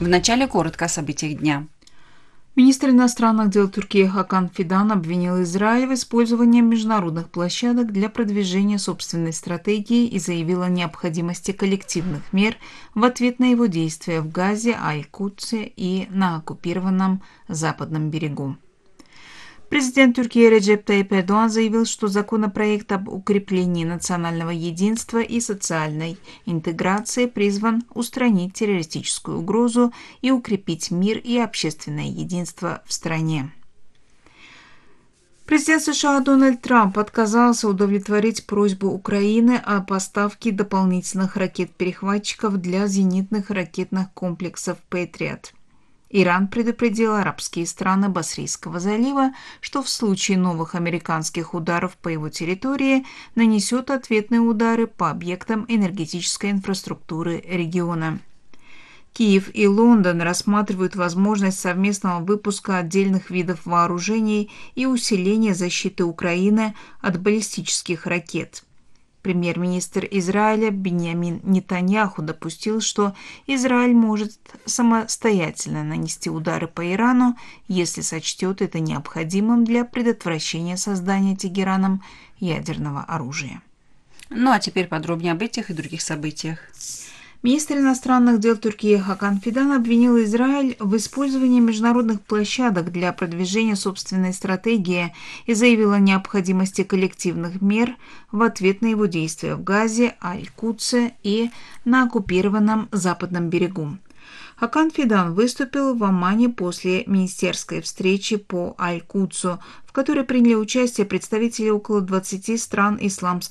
Вначале коротко о событиях дня. Министр иностранных дел Турции Хакан Фидан обвинил Израиль в использовании международных площадок для продвижения собственной стратегии и заявил о необходимости коллективных мер в ответ на его действия в Газе, Аль-Кудсе и на оккупированном Западном берегу. Президент Турции Реджеп Тайип Эрдоған заявил, что законопроект об укреплении национального единства и социальной интеграции призван устранить террористическую угрозу и укрепить мир и общественное единство в стране. Президент США Дональд Трамп отказался удовлетворить просьбу Украины о поставке дополнительных ракет-перехватчиков для зенитных ракетных комплексов «Патриот». Иран предупредил арабские страны Басрийского залива, что в случае новых американских ударов по его территории нанесет ответные удары по объектам энергетической инфраструктуры региона. Киев и Лондон рассматривают возможность совместного выпуска отдельных видов вооружений и усиления защиты Украины от баллистических ракет. Премьер-министр Израиля Биньямин Нетаньяху допустил, что Израиль может самостоятельно нанести удары по Ирану, если сочтет это необходимым для предотвращения создания Тегераном ядерного оружия. Ну а теперь подробнее об этих и других событиях. Министр иностранных дел Турции Хакан Фидан обвинил Израиль в использовании международных площадок для продвижения собственной стратегии и заявил о необходимости коллективных мер в ответ на его действия в Газе, Аль-Кудсе и на оккупированном Западном берегу. Хакан Фидан выступил в Омане после министерской встречи по Аль-Кудсу, в которой приняли участие представители около 20 стран исламского